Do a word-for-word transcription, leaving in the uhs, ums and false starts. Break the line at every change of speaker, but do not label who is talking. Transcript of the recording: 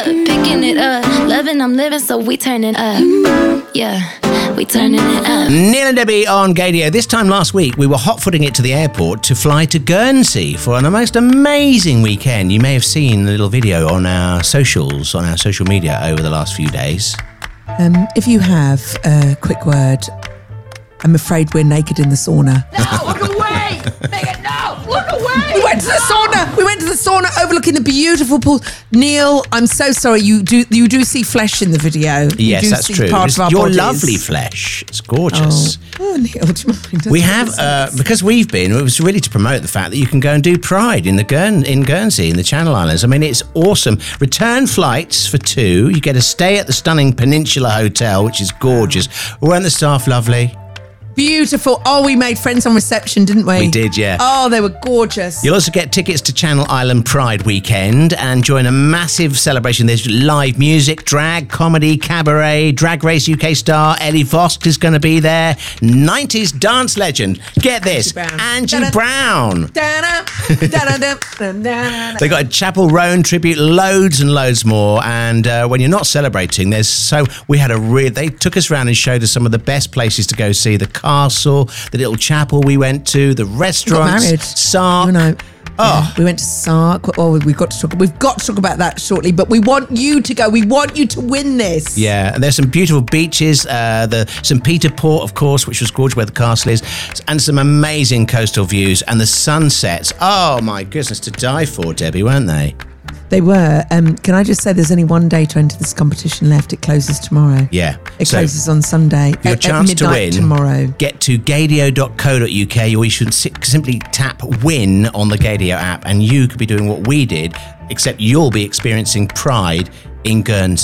up, picking it up. Loving, I'm living, so we turning up. Yeah, we turning it up.
Neil and Debbie on Gaydio. This time last week, we were hot-footing it to the airport to fly to Guernsey for an most amazing weekend. You may have seen the little video on our socials, on our social media over the last few days.
Um, if you have a quick word, I'm afraid we're naked in the sauna.
No, look away! Megan, no! Look away!
We went to the sauna. We went to the sauna overlooking the beautiful pool. Neil, I'm so sorry. You do you do see flesh in the video. You
Yes,
do
that's
see
true.
Part
It's
of our
your
bodies.
lovely flesh. It's gorgeous.
Oh, oh Neil, do you mind?
We have, uh, because we've been, it was really to promote the fact that you can go and do Pride in the Guern- in Guernsey, in the Channel Islands. I mean, it's awesome. Return flights for two. You get a stay at the stunning Peninsula Hotel, which is gorgeous. Weren't the staff lovely?
Beautiful. Oh, we made friends on reception, didn't we?
We did, yeah.
Oh, they were gorgeous.
You'll also get tickets to Channel Island Pride weekend and join a massive celebration. There's live music, drag, comedy, cabaret, Drag Race U K star Ellie Vosk is going to be there. nineties dance legend. Get this,
Brown.
Angie
Da-da.
Brown.
Da-da, da-da, da-da.
They got a Chapel Roan tribute, loads and loads more. And uh, when you're not celebrating, there's so we had a real. They took us around and showed us some of the best places to go see the castle, the little chapel we went to, the restaurants,
married.
Sark.
You know.
Oh.
Yeah, we went to Sark. Oh, we've got to talk. We've got to talk about that shortly. But we want you to go. We want you to win this.
Yeah, and there's some beautiful beaches, uh, the Saint Peter Port, of course, which was gorgeous where the castle is, and some amazing coastal views and the sunsets. Oh my goodness, to die for, Debbie, weren't they?
They were. Um, can I just say, there's only one day to enter this competition left. It closes tomorrow.
Yeah.
It
So,
closes on Sunday.
for your
at,
chance
at
to
midnight
win,
tomorrow.
get to gaydio dot co dot uk, or you should si- simply tap win on the Gaydio app, and you could be doing what we did, except you'll be experiencing Pride in Guernsey.